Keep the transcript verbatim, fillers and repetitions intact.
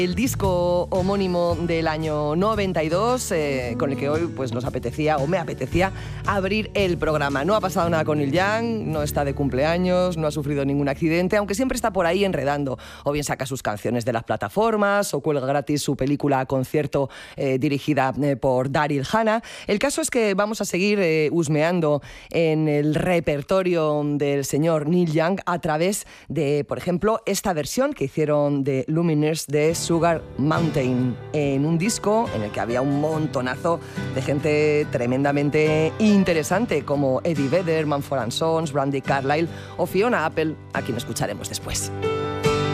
El disco homónimo del año noventa y dos, eh, con el que hoy pues, nos apetecía, o me apetecía, abrir el programa. No ha pasado nada con Neil Young, no está de cumpleaños, no ha sufrido ningún accidente, aunque siempre está por ahí enredando. O bien saca sus canciones de las plataformas, o cuelga gratis su película a concierto eh, dirigida eh, por Daryl Hannah. El caso es que vamos a seguir eh, husmeando en el repertorio del señor Neil Young a través de, por ejemplo, esta versión que hicieron de Lumineers de Sugar Mountain, en un disco en el que había un montonazo de gente tremendamente interesante, como Eddie Vedder, Mumford and Sons, Brandy Carlile o Fiona Apple, a quien escucharemos después.